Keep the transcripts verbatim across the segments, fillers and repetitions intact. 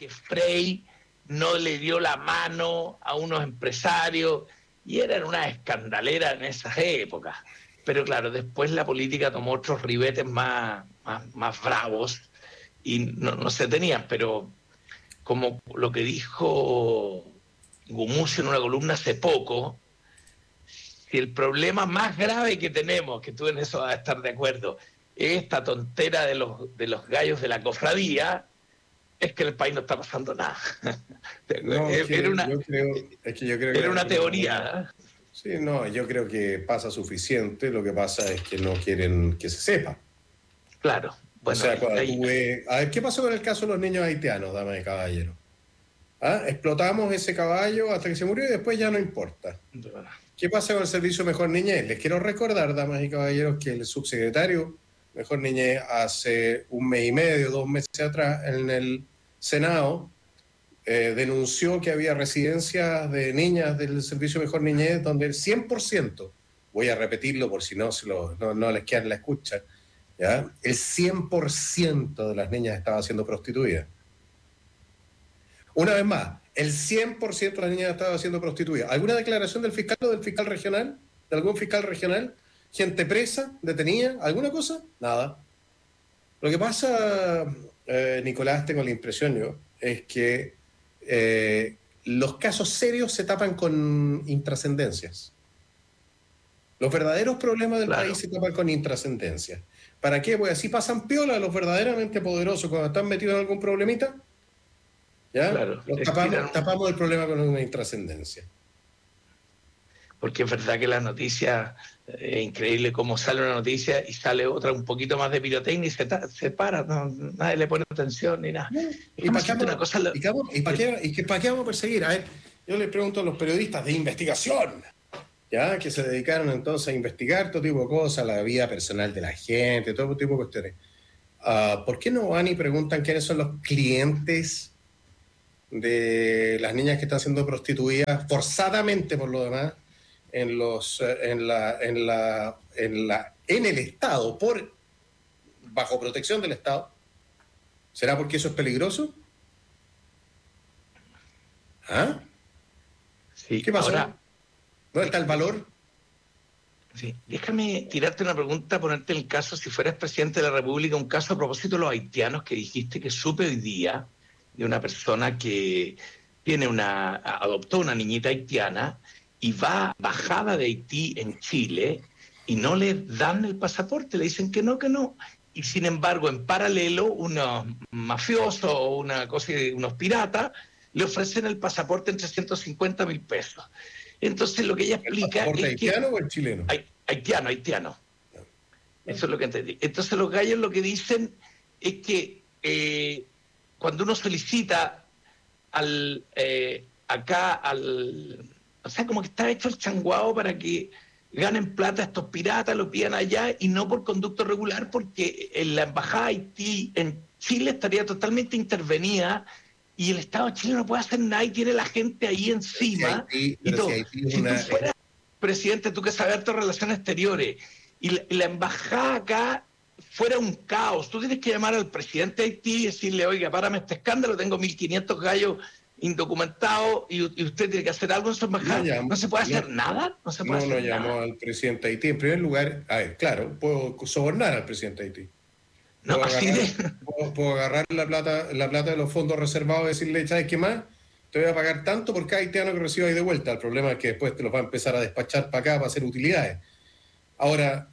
que Frei no le dio la mano a unos empresarios, y eran una escandalera en esas épocas. Pero claro, después la política tomó otros ribetes más, más, más bravos y no, no se tenían, pero como lo que dijo Gumucio en una columna hace poco, si el problema más grave que tenemos, que tú en eso vas a estar de acuerdo, es esta tontera de los, de los gallos de la cofradía, es que en el país no está pasando nada. No, es era, que una, yo creo, es que yo creo era que una aquí teoría. no, sí, no, yo creo que pasa suficiente, lo que pasa es que no quieren que se sepa. Claro. O Bueno, sea, ahí, cuando ahí, tú ves... A ver, ¿qué pasó con el caso de los niños haitianos, damas y caballeros? ¿Ah? Explotamos ese caballo hasta que se murió y después ya no importa. ¿Qué pasa con el servicio Mejor Niñez? Les quiero recordar, damas y caballeros, que el subsecretario Mejor Niñez hace un mes y medio, dos meses atrás, en el Senado, eh, denunció que había residencias de niñas del servicio Mejor Niñez donde el cien por ciento, voy a repetirlo por si no, se lo, no, no les queda en la escucha, ¿ya? El cien por ciento de las niñas estaba siendo prostituidas. Una vez más, el cien por ciento de las niñas estaba siendo prostituidas. ¿Alguna declaración del fiscal o del fiscal regional? ¿De algún fiscal regional? ¿Gente presa? ¿Detenida? ¿Alguna cosa? Nada. Lo que pasa, eh, Nicolás, tengo la impresión yo, es que eh, los casos serios se tapan con intrascendencias. Los verdaderos problemas del claro. país se tapan con intrascendencias. ¿Para qué? Pues así pasan piola los verdaderamente poderosos cuando están metidos en algún problemita. ¿Ya? Claro, Los estiran tapamos, tapamos el problema con una intrascendencia. Porque es verdad que la noticia, es eh, increíble cómo sale una noticia y sale otra un poquito más de pirotecnia y se, se para, no, nadie le pone atención ni nada. No, ¿Y para qué, una cosa, lo, y y para qué, y que, para qué vamos a perseguir? A ver, yo le pregunto a los periodistas de investigación, ¿ya? Que se dedicaron entonces a investigar todo tipo de cosas, la vida personal de la gente, todo tipo de cuestiones. Uh, ¿Por qué no van y preguntan quiénes son los clientes de las niñas que están siendo prostituidas forzadamente, por lo demás, en los en la en la en la en el Estado, por bajo protección del Estado? ¿Será porque eso es peligroso? ¿Ah? Sí, ¿Qué pasó? ahora, ¿Dónde está el valor? Sí, déjame tirarte una pregunta, ponerte el caso, si fueras presidente de la República, un caso a propósito de los haitianos que dijiste, que supe hoy día de una persona que tiene una, adoptó una niñita haitiana y va bajada de Haití en Chile y no le dan el pasaporte, le dicen que no, que no. Y sin embargo, en paralelo, unos mafiosos o una cosa, unos piratas le ofrecen el pasaporte en trescientos cincuenta mil pesos. Entonces lo que ella explica ¿El pasaporte es que... haitiano o el chileno? Haitiano, haitiano. Eso es lo que entendí. Entonces los gallos lo que dicen es que eh, cuando uno solicita al eh, acá al... O sea, como que está hecho el changuao para que ganen plata estos piratas, lo pidan allá y no por conducto regular, porque en la embajada de Haití en Chile estaría totalmente intervenida y el Estado chileno no puede hacer nada y tiene la gente ahí encima. Si Haití, y todo. si, Haití si una, tú fueras presidente, tú que sabes harto de relaciones exteriores, y la, y la embajada acá fuera un caos, tú tienes que llamar al presidente de Haití y decirle, oiga, párame este escándalo, tengo mil quinientos gallos indocumentados y, y usted tiene que hacer algo en su embajada. No, llamo, ¿No se puede hacer no, nada? No se puede no, hacer no llamó nada. al presidente de Haití. En primer lugar, a ver, claro, puedo sobornar al presidente de Haití. No, puedo, así agarrar, de... puedo, puedo agarrar la plata, la plata de los fondos reservados y decirle, ¿sabes qué más? Te voy a pagar tanto por cada haitiano que reciba ahí de vuelta. El problema es que después te los va a empezar a despachar para acá para hacer utilidades. Ahora,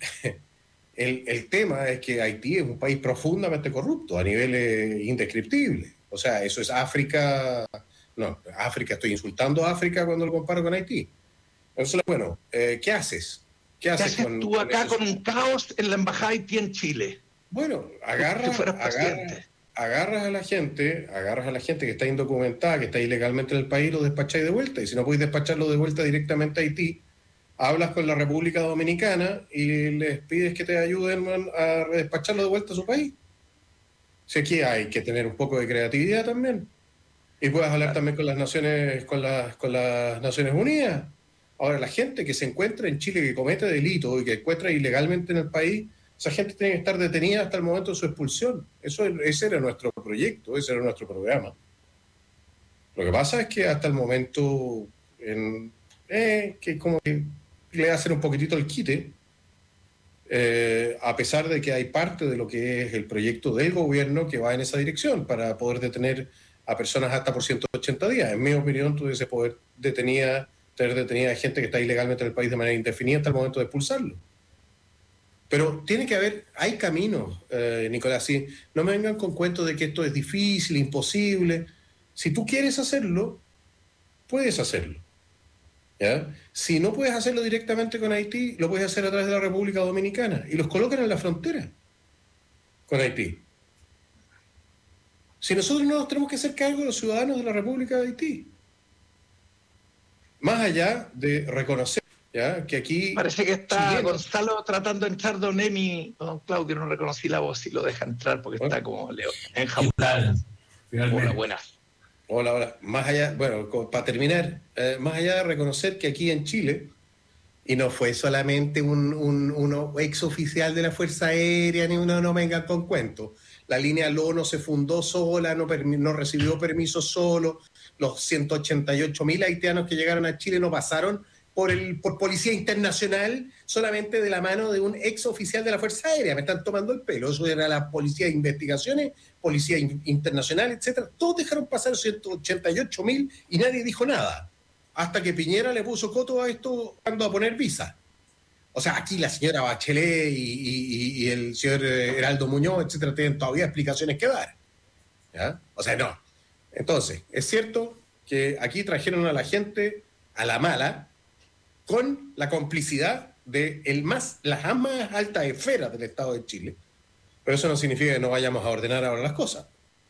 el, el tema es que Haití es un país profundamente corrupto a niveles indescriptibles. O sea, eso es África... No, África, estoy insultando a África cuando lo comparo con Haití. Entonces, bueno, eh, ¿qué haces? ¿Qué haces, ¿Qué haces con, tú acá con, con un caos en la embajada de Haití en Chile? Bueno, Agarra, agarra, si fueras agarra, presidente. agarras a la gente, agarras a la gente que está indocumentada, que está ilegalmente en el país, lo despacháis de vuelta. Y si no podéis despacharlo de vuelta directamente a Haití, hablas con la República Dominicana y les pides que te ayuden a despacharlo de vuelta a su país. Si aquí hay que tener un poco de creatividad también. Y puedes hablar claro. también con las Naciones, con las, con las Naciones Unidas. Ahora, la gente que se encuentra en Chile, que comete delito y que encuentra ilegalmente en el país, esa gente tiene que estar detenida hasta el momento de su expulsión. Eso, ese era nuestro proyecto, ese era nuestro programa. Lo que pasa es que hasta el momento, en, eh, que como que le hacen un poquitito el quite, eh, a pesar de que hay parte de lo que es el proyecto del gobierno que va en esa dirección para poder detener a personas hasta por ciento ochenta días. En mi opinión, tuviese poder detenida, tener detenida a gente que está ilegalmente en el país de manera indefinida hasta el momento de expulsarlo. Pero tiene que haber, hay caminos, eh, Nicolás. Sí, no me vengan con cuentos de que esto es difícil, imposible. Si tú quieres hacerlo, puedes hacerlo. ¿Ya? Si no puedes hacerlo directamente con Haití, lo puedes hacer a través de la República Dominicana y los colocan en la frontera con Haití. Si nosotros no nos tenemos que hacer cargo de los ciudadanos de la República de Haití, más allá de reconocer, ¿ya?, que aquí... Parece que está chileno, Gonzalo tratando de entrar, don Emi, don Claudio, no reconocí la voz, si lo deja entrar porque ¿bueno? Está como Leo, enjaulado. Hola, buenas. Hola, hola. Más allá, bueno, para terminar, eh, más allá de reconocer que aquí en Chile, y no fue solamente un, un, un ex oficial de la Fuerza Aérea, ni uno no venga con cuentos. La línea L O no se fundó sola, no, no recibió permiso solo. Los ciento ochenta y ocho mil haitianos que llegaron a Chile no pasaron por, el, por policía internacional solamente de la mano de un ex oficial de la Fuerza Aérea. Me están tomando el pelo. Eso era la policía de investigaciones, policía in, internacional, etcétera. Todos dejaron pasar ciento ochenta y ocho mil y nadie dijo nada. Hasta que Piñera le puso coto a esto cuando a poner visa. O sea, aquí la señora Bachelet y, y, y el señor Heraldo Muñoz, etcétera, tienen todavía explicaciones que dar. ¿Ya? O sea, no. Entonces, es cierto que aquí trajeron a la gente a la mala con la complicidad de el más, las más altas esferas del Estado de Chile. Pero eso no significa que no vayamos a ordenar ahora las cosas.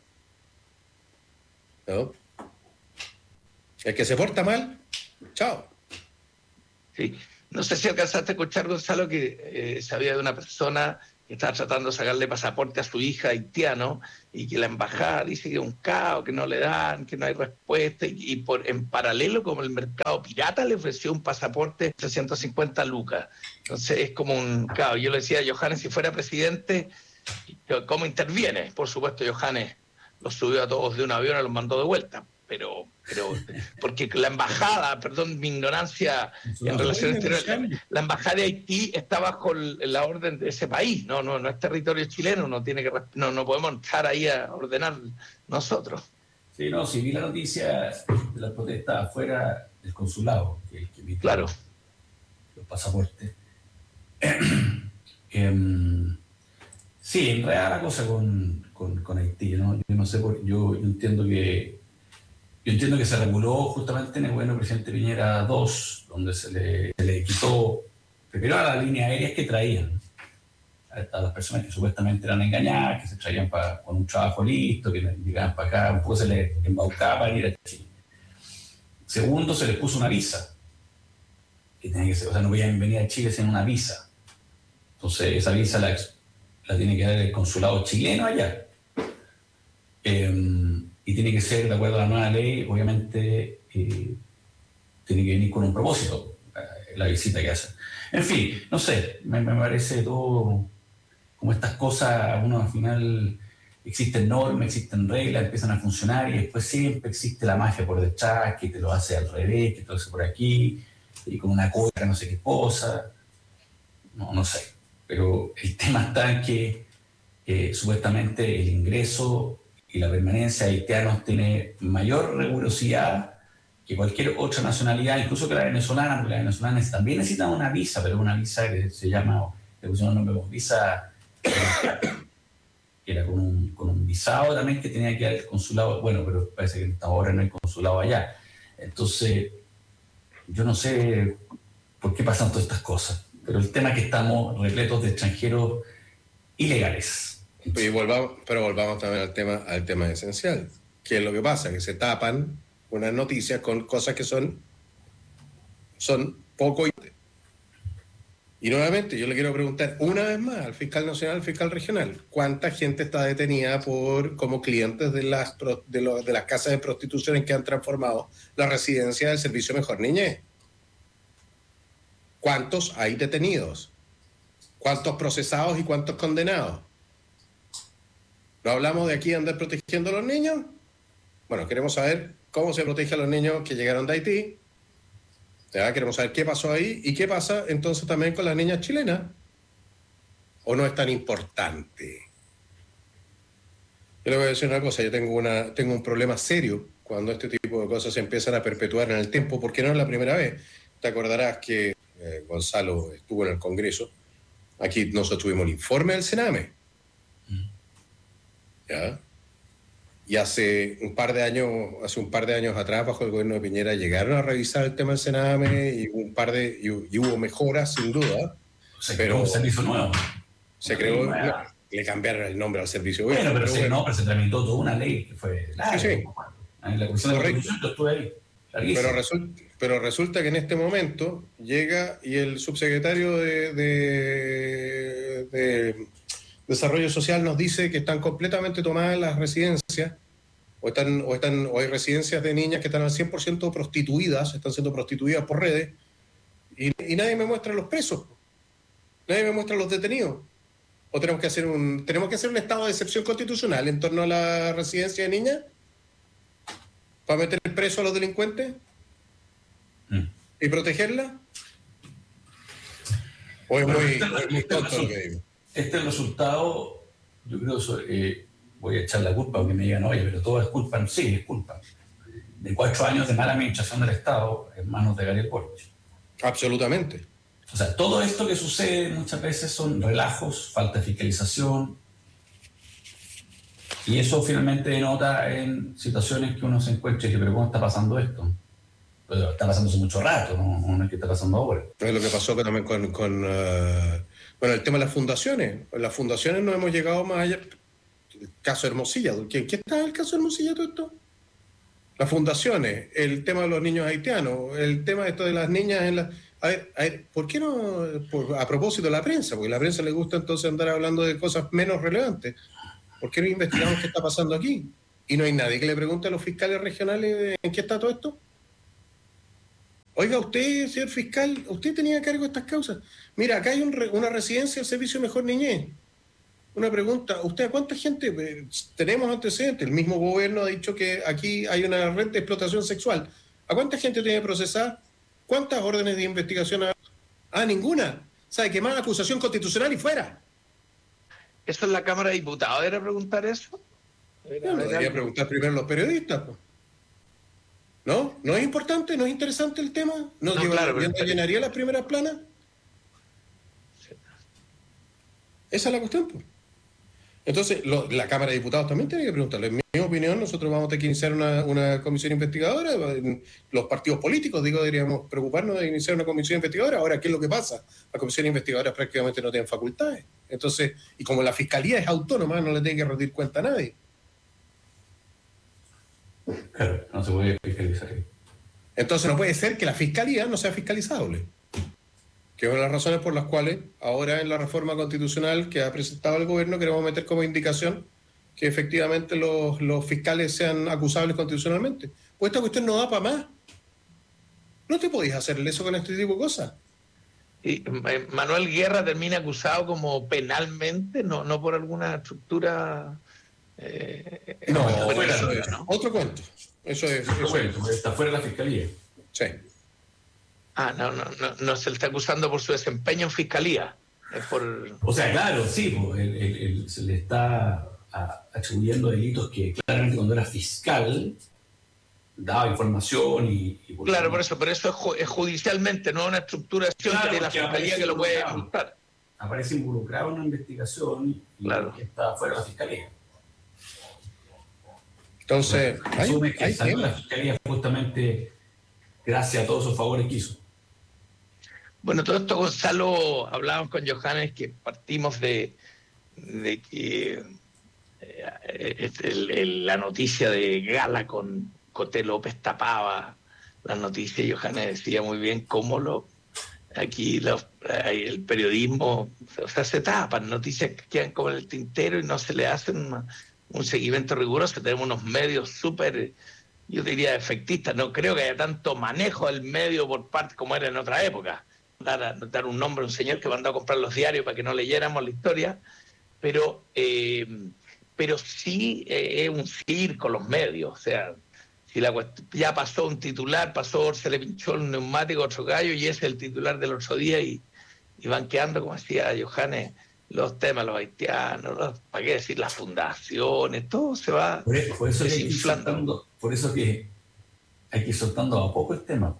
¿No? El que se porta mal, chao. Sí. No sé si alcanzaste a escuchar, Gonzalo, que eh, sabía de una persona que estaba tratando de sacarle pasaporte a su hija haitiano y que la embajada dice que es un caos, que no le dan, que no hay respuesta y, y por, en paralelo, como el mercado pirata le ofreció un pasaporte de trescientas cincuenta lucas. Entonces es como un caos. Yo le decía a Johannes, si fuera presidente, ¿cómo interviene? Por supuesto, Johannes los subió a todos de un avión y los mandó de vuelta. Pero, pero porque la embajada, perdón mi ignorancia en relaciones exteriores, la embajada de Haití está bajo el, la orden de ese país, no, no, no es territorio chileno, no tiene que, no, no podemos estar ahí a ordenar nosotros. Sí, no, si vi la noticia de las protestas afuera del consulado, que, que emite claro. los, los pasaportes. eh, sí, enredada la cosa con, con, con Haití, ¿no? Yo no sé, por, yo, yo entiendo que Yo entiendo que se reguló justamente en el gobierno del presidente Piñera dos, donde se le, se le quitó primero a las líneas aéreas que traían a, a las personas que supuestamente eran engañadas, que se traían pa, con un trabajo listo, que llegaban para acá, un poco se les embaucaba para ir a Chile. Segundo, se les puso una visa, que tenía que ser, o sea, no podían venir a Chile sin una visa. Entonces, esa visa la, la tiene que dar el consulado chileno allá. Eh, y tiene que ser, de acuerdo a la nueva ley, obviamente eh, tiene que venir con un propósito eh, la visita que hacen. En fin, no sé, me, me parece todo como estas cosas, uno al final existen normas, existen reglas, empiezan a funcionar y después siempre existe la magia por detrás, que te lo hace al revés, que te lo hace por aquí, y con una cosa, no sé qué cosa, no, no sé. Pero el tema está en que eh, supuestamente el ingreso y la permanencia de haitianos tiene mayor rigurosidad que cualquier otra nacionalidad, incluso que la venezolana, porque las venezolanas también necesitan una visa, pero una visa que se llama, le pusieron el nombre como visa, que era con un, con un visado también que tenía que ir al consulado, bueno, pero parece que ahora no hay consulado allá. Entonces, yo no sé por qué pasan todas estas cosas, pero el tema es que estamos repletos de extranjeros ilegales. Y volvamos, pero volvamos también al tema, al tema esencial. ¿Qué es lo que pasa? Que se tapan unas noticias con cosas que son, son poco... Y nuevamente yo le quiero preguntar una vez más al fiscal nacional, al fiscal regional, ¿cuánta gente está detenida por como clientes de las, de, lo, de las casas de prostitución en que han transformado la residencia del Servicio Mejor Niñez? ¿Cuántos hay detenidos? ¿Cuántos procesados y cuántos condenados? ¿No hablamos de aquí andar protegiendo a los niños? Bueno, queremos saber cómo se protege a los niños que llegaron de Haití. Ya, queremos saber qué pasó ahí y qué pasa entonces también con las niñas chilenas. ¿O no es tan importante? Yo le voy a decir una cosa, yo tengo, una, tengo un problema serio cuando este tipo de cosas se empiezan a perpetuar en el tiempo, porque no es la primera vez. Te acordarás que eh, Gonzalo estuvo en el Congreso. Aquí nosotros tuvimos el informe del Sename. ¿Ya? Y hace un par de años, hace un par de años atrás, bajo el gobierno de Piñera, llegaron a revisar el tema del Sename y un par de y, y hubo mejoras, sin duda. Se pero creó un servicio nuevo. Se creó, no, le cambiaron el nombre al servicio. Bueno, pero, pero, se, bueno. no, pero se tramitó toda una ley que fue larga. Sí, sí. En la Comisión de Constitución yo estuve ahí. Pero resulta, pero resulta que en este momento llega y el subsecretario de, de, de Desarrollo Social nos dice que están completamente tomadas las residencias, o están, o están, o hay residencias de niñas que están al cien por ciento prostituidas, están siendo prostituidas por redes, y, y nadie me muestra los presos, nadie me muestra los detenidos. ¿O tenemos que hacer un tenemos que hacer un estado de excepción constitucional en torno a la residencia de niñas para meter preso a los delincuentes mm. y protegerla? ¿O es muy, este, es muy este, tonto lo que digo? Este resultado, yo creo que eh, voy a echar la culpa aunque me digan, oye, pero todo es culpa. Sí, es culpa de cuatro años de mala administración del Estado en manos de Gabriel Boric. Absolutamente. O sea, todo esto que sucede muchas veces son relajos, falta de fiscalización, y eso finalmente denota en situaciones que uno se encuentra y que, pero ¿cómo está pasando esto? Pero está pasando hace mucho rato, no, no es que está pasando ahora. Es lo que pasó también con, con uh, bueno, el tema de las fundaciones. Las fundaciones no hemos llegado más allá. El caso Hermosilla, ¿qué, qué está el caso Hermosilla todo esto? Las fundaciones, el tema de los niños haitianos, el tema de esto de las niñas en la... A ver, a ver, ¿por qué no? Por, a propósito de la prensa, porque a la prensa le gusta entonces andar hablando de cosas menos relevantes. ¿Por qué no investigamos qué está pasando aquí? Y no hay nadie que le pregunte a los fiscales regionales en qué está todo esto. Oiga, usted, señor fiscal, usted tenía a cargo estas causas. Mira, acá hay un re, una residencia del Servicio Mejor Niñez. Una pregunta, ¿usted a cuánta gente? Eh, tenemos antecedentes, el mismo gobierno ha dicho que aquí hay una red de explotación sexual. ¿A cuánta gente tiene procesada? ¿Cuántas órdenes de investigación hay? Ah, ninguna. ¿Sabe qué más? Acusación constitucional y fuera. ¿Eso en la Cámara de Diputados era preguntar eso? Era, no, debería preguntar primero los periodistas, pues. ¿No? ¿No es importante? ¿No es interesante el tema? ¿No, no claro, pero... llenaría las primeras planas? Sí. Esa es la cuestión, pues. Entonces, lo, la Cámara de Diputados también tiene que preguntarle. En mi opinión, nosotros vamos a tener que iniciar una, una comisión investigadora. Los partidos políticos, digo, deberíamos preocuparnos de iniciar una comisión investigadora. Ahora, ¿qué es lo que pasa? La comisión investigadora prácticamente no tiene facultades. Entonces, y como la Fiscalía es autónoma, no le tiene que rendir cuenta a nadie. Claro, no se puede fiscalizar. Entonces, no puede ser que la Fiscalía no sea fiscalizable. Que es una de las razones por las cuales ahora en la reforma constitucional que ha presentado el gobierno queremos meter como indicación que efectivamente los, los fiscales sean acusables constitucionalmente. Pues esta cuestión no da para más. No te podéis hacerle eso con este tipo de cosas. Y Manuel Guerra termina acusado como penalmente, no, no por alguna estructura... Eh, no, no, eso es, ¿no? Otro cuento. Eso es... Otro eso cuento, es. Está fuera de la Fiscalía. Sí. Ah, no, no, no, no se le está acusando por su desempeño en fiscalía. Es por... O sea, claro, sí, pues, el, el, el, se le está a, atribuyendo delitos que claramente cuando era fiscal daba información y... y por claro, por eso, pero eso es, ju es judicialmente, no una estructuración claro, de la fiscalía que lo puede ocultar. Aparece involucrado en una investigación y claro. que está fuera de la fiscalía. Entonces, asume hay, que hay salió de la fiscalía justamente gracias a todos esos favores que hizo. Bueno, todo esto, Gonzalo, hablábamos con Johannes que partimos de, de que eh, el, el, la noticia de Gala con Coté López tapaba las noticias. Johannes decía muy bien cómo lo aquí los, el periodismo, o sea, se tapan, noticias que quedan como en el tintero y no se le hacen una, un seguimiento riguroso. Tenemos unos medios súper, yo diría, efectistas. No creo que haya tanto manejo del medio por parte como era en otra época. Dar, dar un nombre a un señor que mandó a comprar los diarios para que no leyéramos la historia, pero, eh, pero sí eh, es un circo los medios. O sea, Si la cuest- ya pasó un titular, pasó, se le pinchó el neumático a otro gallo y ese es el titular del otro día y, y van quedando, como decía Johannes, los temas, los haitianos, los, ¿para qué decir? Las fundaciones, todo se va Por eso, por eso que hay que ir desinflando. soltando, por eso que hay que ir soltando a poco el tema.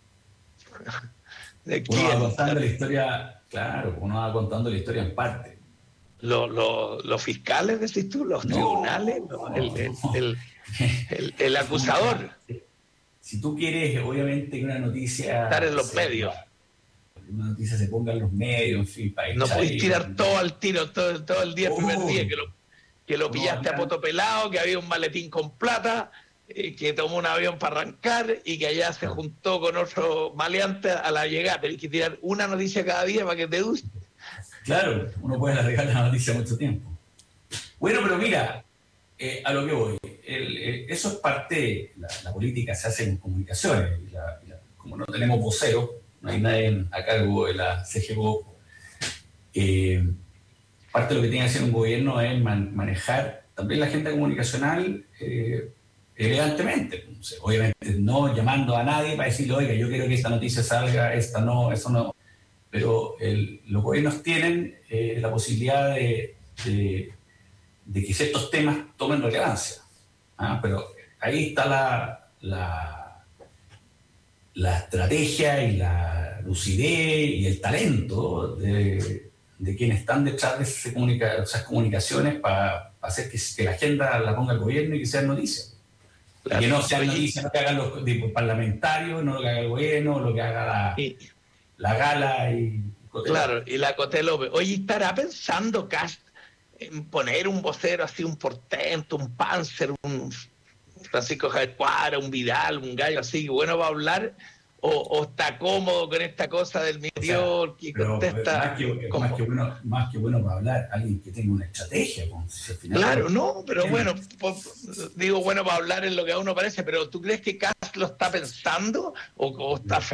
¿De Uno va quién? contando la historia, claro, uno va contando la historia en parte. ¿Los, los, los fiscales, decís tú? ¿Los No, tribunales? no, el, el, no. el, el, el acusador. Si tú quieres, obviamente, que una noticia... Estar en los se, medios. Una noticia se ponga en los medios, en fin, para No echar podéis ahí. tirar todo al tiro, todo, todo el día, el primer Oh, día, que lo, que lo no, pillaste a no. poto pelado, que había un maletín con plata, eh, que tomó un avión para arrancar y que allá se juntó con otro maleante a la llegada. Tenés que tirar una noticia cada día para que te guste. Claro, uno puede alargar la noticia mucho tiempo. Bueno, pero mira, eh, a lo que voy. El, el, eso es parte, la, la política se hace en comunicaciones. Y la, y la, como no tenemos vocero, no hay nadie a cargo de la C G O, eh, parte de lo que tiene que hacer un gobierno es man, manejar también la agenda comunicacional eh, elegantemente. Obviamente no llamando a nadie para decirle, oiga, yo quiero que esta noticia salga, esta no, eso no. Pero el, los gobiernos tienen eh, la posibilidad de, de, de que ciertos temas tomen relevancia. ¿Ah? Pero ahí está la, la, la estrategia y la lucidez y el talento de, de quienes están detrás de esas, comunica, esas comunicaciones para pa hacer que, que la agenda la ponga el gobierno y que sean noticias. Claro. Y que no sean noticias, no que hagan los de, parlamentarios, no lo que haga el gobierno, lo que haga la... Sí. La Gala y Coté. Claro, y la Coté López. Oye, ¿estará pensando Kast en poner un vocero así, un Portento, un Panzer, un Francisco Javier Cuadra, un Vidal, un gallo así, bueno va a hablar? ¿O, o está cómodo con esta cosa del Miriol, o sea, que contesta? Más que, más, que bueno, más que bueno para hablar, alguien que tenga una estrategia. Con, si al final claro, no, pero bueno, pues, digo bueno para hablar en lo que a uno parece, pero ¿tú crees que Kast lo está pensando o, o está